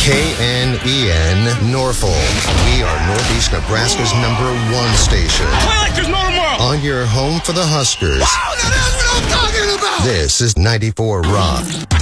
KNEN Norfolk. We are Northeast Nebraska's #1 station. Play like there's no tomorrow. On your home for the Huskers. Wow, now that's what I'm talking about. This is 94 Rock.